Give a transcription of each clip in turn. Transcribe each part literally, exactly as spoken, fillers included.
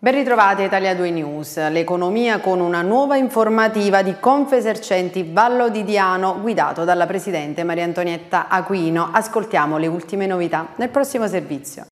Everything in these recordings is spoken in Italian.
Ben ritrovati a Italia due News, l'economia con una nuova informativa di Confesercenti Vallo di Diano guidato dalla Presidente Maria Antonietta Aquino. Ascoltiamo le ultime novità nel prossimo servizio.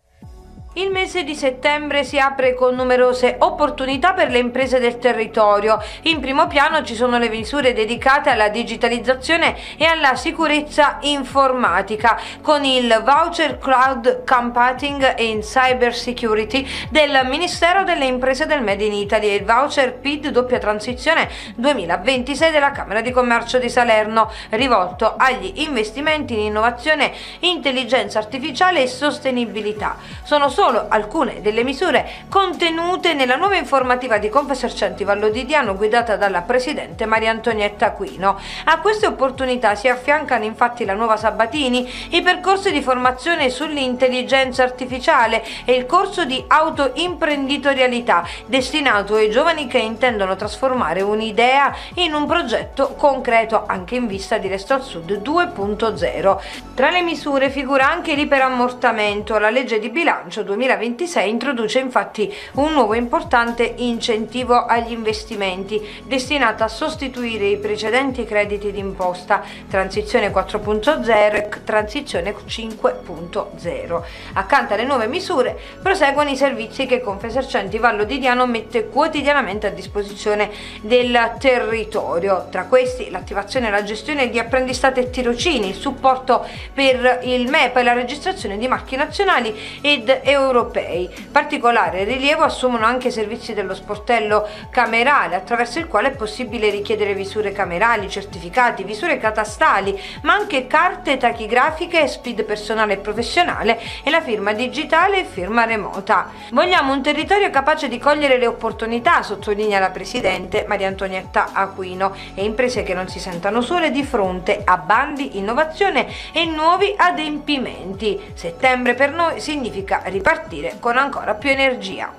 Il mese di settembre si apre con numerose opportunità per le imprese del territorio. In primo piano ci sono le misure dedicate alla digitalizzazione e alla sicurezza informatica, con il voucher Cloud Computing and Cyber Security del Ministero delle Imprese del Made in Italy e il voucher P I D doppia transizione duemilaventisei della Camera di Commercio di Salerno, rivolto agli investimenti in innovazione, intelligenza artificiale e sostenibilità. Sono solo alcune delle misure contenute nella nuova informativa di Confesercenti Vallo di Diano guidata dalla Presidente Maria Antonietta Aquino. A queste opportunità si affiancano infatti la nuova Sabatini, i percorsi di formazione sull'intelligenza artificiale e il corso di autoimprenditorialità destinato ai giovani che intendono trasformare un'idea in un progetto concreto anche in vista di Resto al Sud due punto zero. Tra le misure figura anche l'iperammortamento. La legge di bilancio duemilaventisei introduce infatti un nuovo importante incentivo agli investimenti destinato a sostituire i precedenti crediti d'imposta Transizione quattro punto zero e Transizione cinque punto zero. Accanto alle nuove misure proseguono i servizi che Confesercenti Vallo di Diano mette quotidianamente a disposizione del territorio. Tra questi l'attivazione e la gestione di apprendistato e tirocini, il supporto per il M E P e la registrazione di marchi nazionali ed europei. Particolare rilievo assumono anche i servizi dello sportello camerale, attraverso il quale è possibile richiedere visure camerali, certificati, visure catastali, ma anche carte tachigrafiche, S P I D personale e professionale e la firma digitale e firma remota. Vogliamo un territorio capace di cogliere le opportunità, sottolinea la Presidente Maria Antonietta Aquino, e imprese che non si sentano sole di fronte a bandi, innovazione e nuovi adempimenti. Settembre per noi significa ripartire con ancora più energia.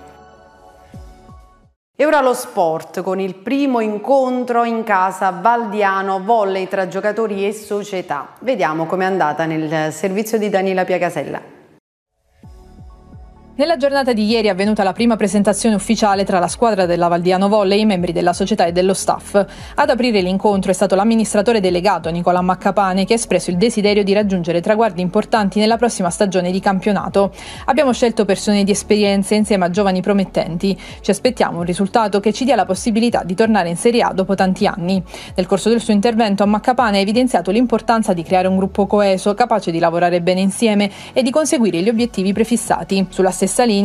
E ora lo sport, con il primo incontro in casa Valdiano volley tra giocatori e società. Vediamo com'è andata nel servizio di Daniela Piacasella. Nella giornata di ieri è avvenuta la prima presentazione ufficiale tra la squadra della Valdiano Volley e i membri della società e dello staff. Ad aprire l'incontro è stato l'amministratore delegato Nicola Maccapane, che ha espresso il desiderio di raggiungere traguardi importanti nella prossima stagione di campionato. Abbiamo scelto persone di esperienze insieme a giovani promettenti. Ci aspettiamo un risultato che ci dia la possibilità di tornare in Serie A dopo tanti anni. Nel corso del suo intervento Maccapane ha evidenziato l'importanza di creare un gruppo coeso, capace di lavorare bene insieme e di conseguire gli obiettivi prefissati. Sulla stessa linea